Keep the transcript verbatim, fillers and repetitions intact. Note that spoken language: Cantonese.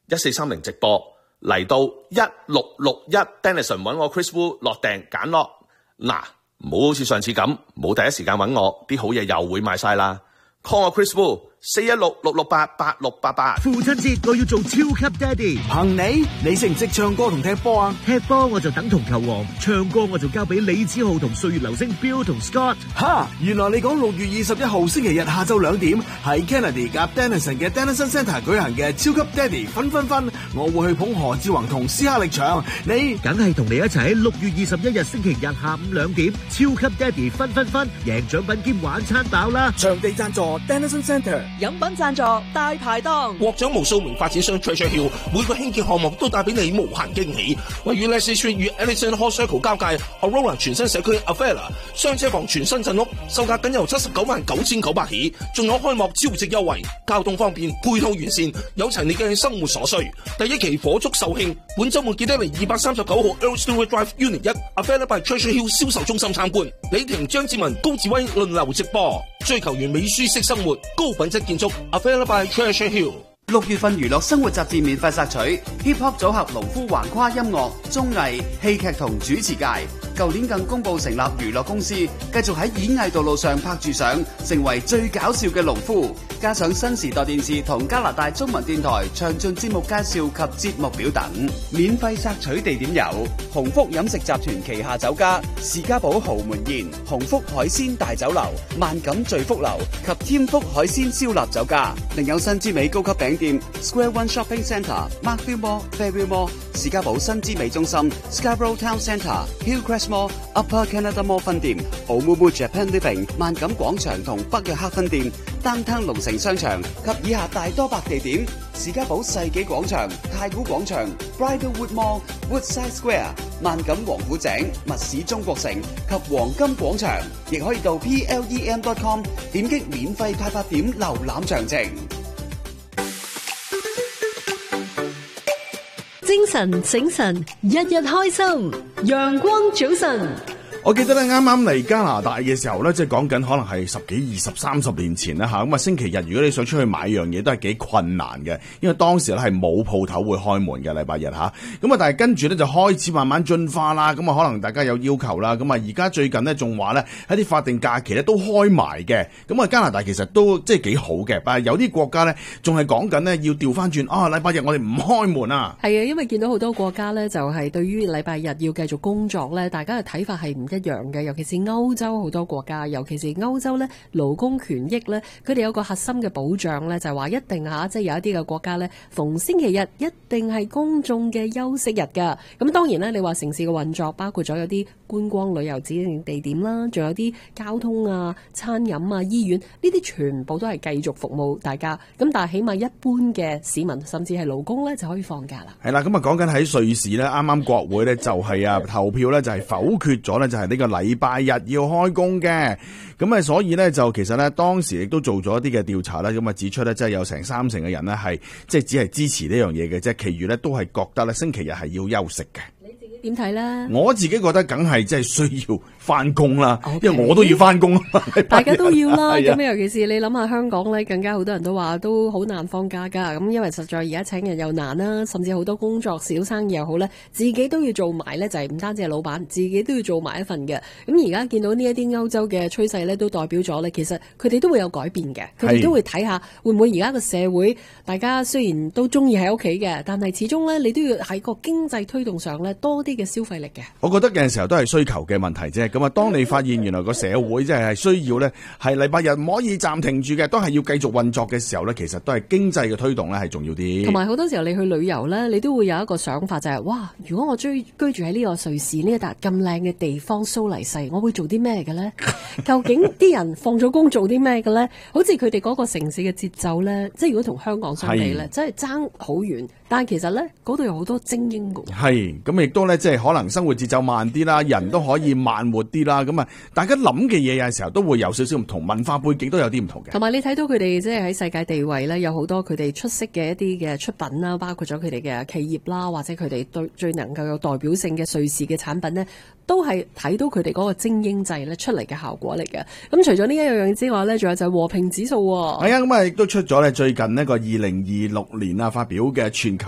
一四三零直播嚟到一六六一 Denison 揾我 Chris Wu 落訂揀落，嗱唔好好似上次咁冇第一時間揾我，啲好嘢又會賣晒啦。call 我 Chris Wu 四一六六六八八六八八。 父親節我要做超級爹哋。 憑你，你識唔識唱歌同踢波啊？ 踢波我就等同球王，唱歌我就交俾李子豪同歲月流星 Bill 同 Scott。 哈，原來你講六月二十一號星期日下晝兩點喺 Kennedy 夾 Denison 嘅 Denison Centre 舉行嘅超級爹哋分分分，我會去捧何志宏同斯克力場，你梗係同你一齊喺六月二十一日星期日下午兩點超級爹哋分分分，贏獎品兼晚餐飽啦！ 場地贊助 Denison Centre。 飲品贊助大排檔， 獲獎無數名發展商 Treasure Hill 每個興建項目都帶俾你無限驚喜。位於 Leslie Street 與 Ellison Hall Circle 交界 Aurora 全新社區 Avella 雙車房全新鎮屋，售價僅由七十九萬九千九百起，仲有開幕超值優惠，交通方便，配套完善，有齊你嘅生活所需。第一期火速售罄，本週末記得嚟二百三十九號 Earl Stewart Drive Unit 一 Avella by Treasure Hill 銷售中心參觀。李婷、張志文、高志威輪流直播，追求完美舒適生活，高品質建築 Available by Treasure Hill。 六月份娛樂生活雜誌免費索取 Hip Hop 組合農夫橫跨音樂、綜藝、戲劇同主持界。舊年更公布成立娛樂公司，繼續喺演藝道路上拍住相，成為最搞笑嘅農夫。加上新時代電視同加拿大中文電台詳盡節目介紹及節目表等。免費索取地點有鴻福飲食集團旗下酒家士嘉堡豪門宴、鴻福海鮮大酒樓、萬錦聚福樓及添福海鮮燒臘酒家。另有新之美高級餅店 Square One Shopping Centre、Markville Mall、Fairview Mall、士嘉堡新之美中心、Scarborough Town Centre、Hillcrest Mall、Upper Canada Mall 分店、Omumu Japan Living 萬錦廣場同北約克分店、Downtown 龍城商場及以下大多百地點。士嘉堡世紀廣場、太古廣場、Bridlewood Mall、Woodside Square、萬錦王府井、密市中國城及黃金廣場，亦可以到 P L E M dot com 點擊免費派發點瀏覽詳情。 精神醒神，日日開心，陽光早晨。 我記得咧，啱啱嚟加拿大嘅時候咧，即係講緊可能係十幾、二十、三十年前啦吓。咁啊，星期日如果你想出去買樣嘢，都係幾困難嘅，因為當時咧係冇鋪頭會開門嘅禮拜日吓。咁啊，但係跟住咧就開始慢慢進化啦。咁啊，可能大家有要求啦。咁啊，而家最近咧仲話咧喺啲法定假期咧都開埋嘅。咁啊，加拿大其實都即係幾好嘅，但係有啲國家咧仲係講緊咧要調翻轉啊，禮拜日我哋唔開門啊。 係啊，因為見到好多國家咧就係對於禮拜日要繼續工作咧，大家嘅睇法係唔一樣嘅，尤其是歐洲好多國家，尤其是歐洲咧勞工權益咧，佢哋有個核心嘅保障咧，就係話一定吓，即係有一啲嘅國家咧，逢星期日一定係公眾嘅休息日噶。咁當然咧，你話城市嘅運作包括咗有啲觀光旅遊指定地點啦，仲有啲交通啊、餐飲啊、醫院呢啲全部都係繼續服務大家。咁但係起碼一般嘅市民甚至係勞工咧就可以放假啦。 係啦，咁啊講緊喺瑞士咧，啱啱國會咧就係啊投票咧就係否決咗咧就係呢個禮拜日要開工嘅。咁啊所以咧就其實咧當時亦都做咗一啲嘅調查啦，咁啊指出咧即係有成三成嘅人咧係即係只係支持呢樣嘢嘅啫，其餘咧都係覺得咧星期日係要休息嘅。 點睇咧？ 我自己覺得梗係即係需要翻工啦，okay. 因為我都要翻工， 大家都要啦。咁尤其是你諗下香港咧，更加好多人都話都好難放假噶。咁因為實在而家請人又難啦，甚至好多工作小生意又好咧，自己都要做埋咧，就係唔單止係老闆，自己都要做埋一份嘅。咁而家見到呢一啲歐洲嘅趨勢咧，都代表咗咧，其實佢哋都會有改變嘅。佢哋都會睇下會唔會而家個社會，大家雖然都中意喺屋企嘅，但係始終咧，你都要喺個經濟推動上咧多啲嘅消費力嘅。 我覺得有陣時候都係需求嘅問題啫。咁啊，當你發現原來個社會即係需要咧，係禮拜日唔可以暫停住嘅，都係要繼續運作嘅時候咧，其實都係經濟嘅推動咧係重要啲。同埋好多時候你去旅遊咧，你都會有一個想法就係、是，哇！如果我居居住喺呢個瑞士呢一笪咁靚嘅地方蘇黎世，我會做啲咩嘅咧？究竟啲人放咗工做啲咩嘅咧？好似佢哋嗰個城市嘅節奏咧，即係如果同香港相比咧，真係爭好遠。但係其實咧，嗰度有好多精英㗎。係，咁亦都咧，即係可能生活節奏慢啲啦，人都可以慢活啲啦。咁啊，大家諗嘅嘢有陣時候都會有少少唔同，文化背景都有啲唔同嘅。同埋你睇到佢哋即係喺世界地位咧，有好多佢哋出色嘅一啲嘅出品啦，包括咗佢哋嘅企業啦，或者佢哋對最能夠有代表性嘅瑞士嘅產品咧，都係睇到佢哋嗰個精英制咧出嚟嘅效果嚟嘅。咁除咗呢一樣之外咧，仲有就係和平指數。係啊，咁啊亦都出咗咧最近呢個二零二六年啊發表嘅全球